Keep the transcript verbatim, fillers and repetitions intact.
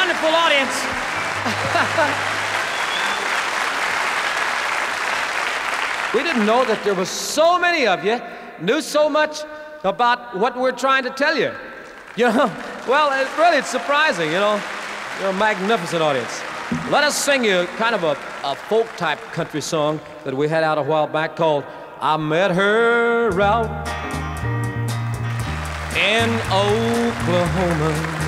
wonderful audience. We didn't know that there were so many of you knew so much about what we're trying to tell you. You know, well, it really, it's surprising, you know. You're a magnificent audience. Let us sing you kind of a, a folk-type country song that we had out a while back called I Met Her Out in Oklahoma.